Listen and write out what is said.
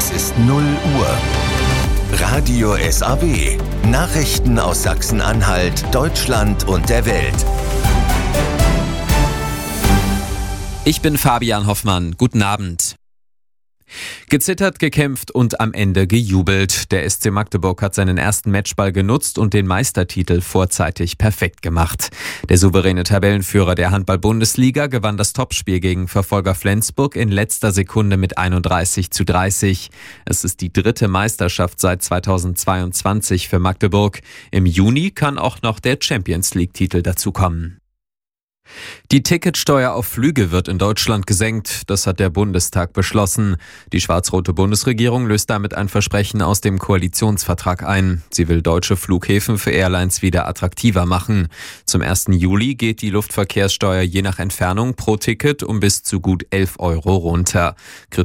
Es ist 0 Uhr. Radio SAW. Nachrichten aus Sachsen-Anhalt, Deutschland und der Welt. Ich bin Fabian Hoffmann. Guten Abend. Gezittert, gekämpft und am Ende gejubelt. Der SC Magdeburg hat seinen ersten Matchball genutzt und den Meistertitel vorzeitig perfekt gemacht. Der souveräne Tabellenführer der Handball-Bundesliga gewann das Topspiel gegen Verfolger Flensburg in letzter Sekunde mit 31:30. Es ist die 3. Meisterschaft seit 2022 für Magdeburg. Im Juni kann auch noch der Champions-League-Titel dazukommen. Die Ticketsteuer auf Flüge wird in Deutschland gesenkt. Das hat der Bundestag beschlossen. Die schwarz-rote Bundesregierung löst damit ein Versprechen aus dem Koalitionsvertrag ein. Sie will deutsche Flughäfen für Airlines wieder attraktiver machen. Zum 1. Juli geht die Luftverkehrssteuer je nach Entfernung pro Ticket um bis zu gut 11 € runter.